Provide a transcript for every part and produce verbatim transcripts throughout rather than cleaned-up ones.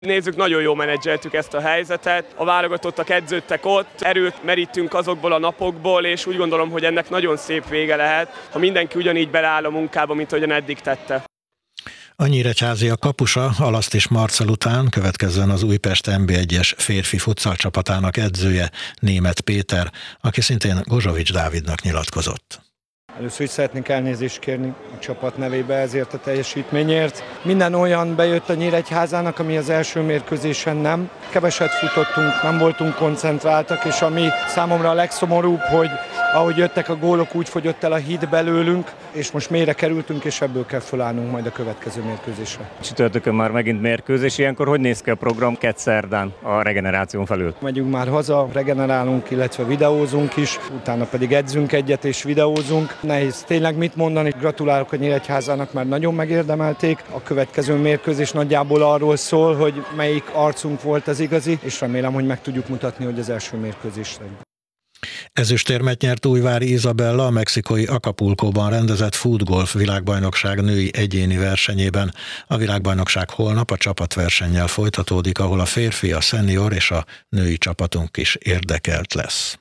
Nézzük, nagyon jól menedzseltük ezt a helyzetet, a válogatottak edződtek ott, erőt merítünk azokból a napokból, és úgy gondolom, hogy ennek nagyon szép vége lehet, ha mindenki ugyanígy beleáll a munkába, mint ahogyan eddig tette. A Nyíregyházi a kapusa Alasztis Marcell után következzen az Újpest em bé egyes férfi futsal csapatának edzője, Németh Péter, aki szintén Gozsovics Dávidnak nyilatkozott. Először is szeretnénk elnézést kérni a csapat nevébe ezért a teljesítményért. Minden olyan bejött a Nyíregyházának, ami az első mérkőzésen nem. Keveset futottunk, nem voltunk koncentráltak, és ami számomra a legszomorúbb, hogy ahogy jöttek a gólok, úgy fogyott el a hit belőlünk, és most mélyre kerültünk, és ebből kell fölállnunk majd a következő mérkőzésre. Csütörtökön már megint mérkőzés, ilyenkor hogy néz ki a program kedd szerdán a regeneráción felül? Megyünk már haza, regenerálunk, illetve videózunk is, utána pedig edzünk egyet és videózunk. Nehéz tényleg mit mondani, gratulálok a Nyíregyházának, mert nagyon megérdemelték. A következő mérkőzés nagyjából arról szól, hogy melyik arcunk volt az igazi, és remélem, hogy meg tudjuk mutatni, hogy az első mérkőzésre. Ezüstérmet nyert Újvári Izabella a mexikói Acapulcóban rendezett futgolf világbajnokság női egyéni versenyében. A világbajnokság holnap a csapatversennyel folytatódik, ahol a férfi, a szenior és a női csapatunk is érdekelt lesz.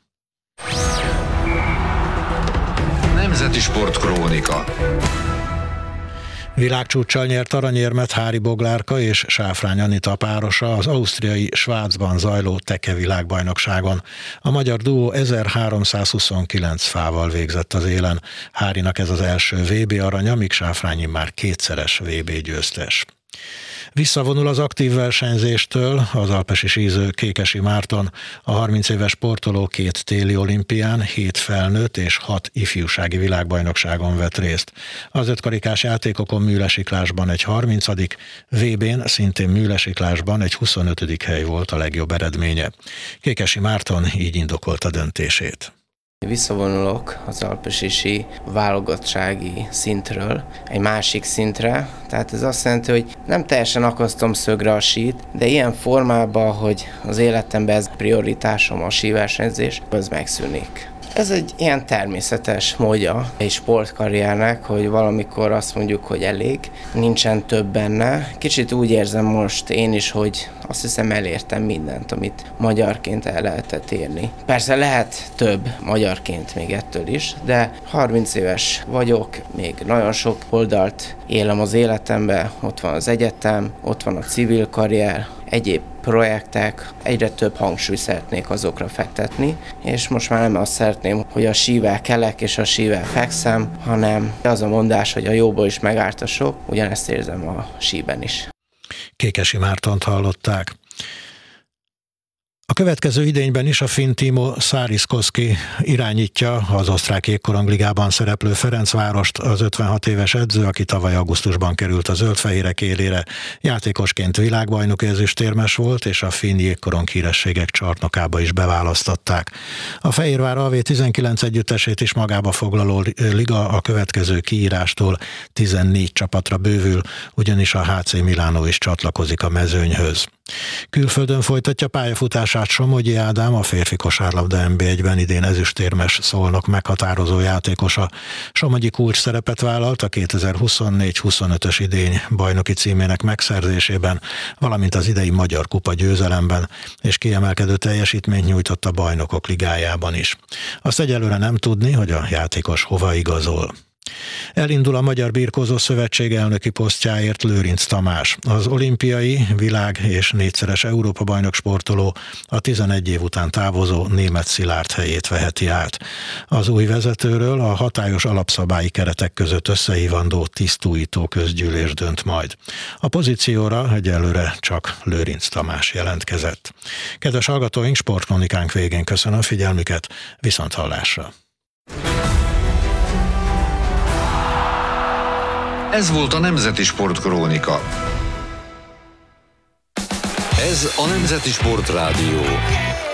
Nemzeti Sportkrónika. Világcsúccsal nyert aranyérmet Hári Boglárka és Sáfrány Anita párosa az ausztriai Svájcban zajló teke világbajnokságon. A magyar duó ezerháromszázhuszonkilenc fával végzett az élen. Hárinak ez az első vé bé aranya, míg Sáfrányi már kétszeres vé bé győztes. Visszavonul az aktív versenyzéstől az alpesi síző Kékesi Márton. A harminc éves sportoló két téli olimpián, hét felnőtt és hat ifjúsági világbajnokságon vett részt. Az ötkarikás játékokon műlesiklásban egy harmincadik, vé bén szintén műlesiklásban egy huszonötödik hely volt a legjobb eredménye. Kékesi Márton így indokolta döntését. Visszavonulok az alpesi sí válogattsági szintről egy másik szintre, tehát ez azt jelenti, hogy nem teljesen akasztom szögre a sít, de ilyen formában, hogy az életemben ez prioritásom a síversenyzés, az megszűnik. Ez egy ilyen természetes módja egy sportkarriernek, hogy valamikor azt mondjuk, hogy elég, nincsen több benne. Kicsit úgy érzem most én is, hogy azt hiszem elértem mindent, amit magyarként el lehetett érni. Persze lehet több magyarként még ettől is, de harminc éves vagyok, még nagyon sok oldalt élem az életembe, ott van az egyetem, ott van a civil karrier, egyéb projektek, egyre több hangsúlyt szeretnék azokra fektetni, és most már nem azt szeretném, hogy a sível kelek és a sível fekszem, hanem az a mondás, hogy a jóból is megárt a sok, ugyanezt érzem a síben is. Kékesi Mártont hallották. A következő idényben is a finn Timo Saariskoski irányítja az osztrák jégkorongligában szereplő Ferencvárost, az ötvenhat éves edző, aki tavaly augusztusban került a zöldfehérek élére. Játékosként világbajnoki ezüstérmes volt, és a finn jégkorong hírességek csarnokába is beválasztották. A Fehérvár á vé tizenkilenc együttesét is magába foglaló liga a következő kiírástól tizennégy csapatra bővül, ugyanis a há cé Milánó is csatlakozik a mezőnyhöz. Külföldön folytatja pályafutását Somogyi Ádám, a férfi kosárlabda en bé egyben idén ezüstérmes Szolnok meghatározó játékosa. Somogyi kulcs szerepet vállalt a kétezer-huszonnégy huszonötös idény bajnoki címének megszerzésében, valamint az idei Magyar Kupa győzelemben, és kiemelkedő teljesítményt nyújtott a Bajnokok Ligájában is. Azt egyelőre nem tudni, hogy a játékos hova igazol. Elindul a Magyar Birkózó Szövetség elnöki posztjáért Lőrinc Tamás. Az olimpiai, világ és négyszeres Európa-bajnok sportoló a tizenegy év után távozó Németh Szilárd helyét veheti át. Az új vezetőről a hatályos alapszabályi keretek között összehívandó tisztújító közgyűlés dönt majd. A pozícióra egyelőre csak Lőrinc Tamás jelentkezett. Kedves hallgatóink, sportkronikánk végén köszönöm a figyelmüket, viszonthallásra! Ez volt a Nemzeti Sportkrónika. Ez a Nemzeti Sportrádió.